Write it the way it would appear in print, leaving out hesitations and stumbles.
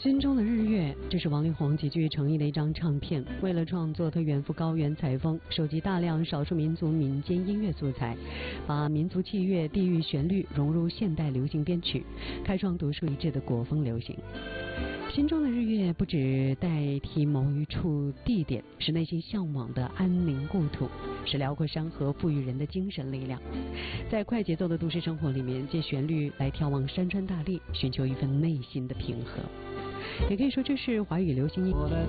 心中的日月，这是王力宏极具诚意的一张唱片。为了创作，他远赴高原采风，收集大量少数民族民间音乐素材，把民族器乐、地域旋律融入现代流行编曲，开创独树一帜的国风流行。心中的日月不只代替某一处地点，是内心向往的安宁故土，是辽阔山河赋予人的精神力量。在快节奏的都市生活里面，借旋律来眺望山川大地，寻求一份内心的平和。也可以说，这是华语流行音乐。